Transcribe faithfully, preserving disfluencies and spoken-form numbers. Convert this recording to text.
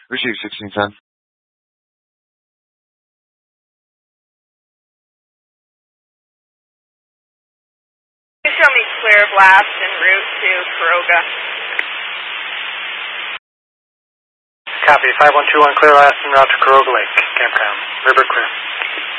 Receive sixteen ten. Show me clear blast en route to Kuroga. Copy, five one two one clear blast en route to Kuroga Lake, campground. River clear.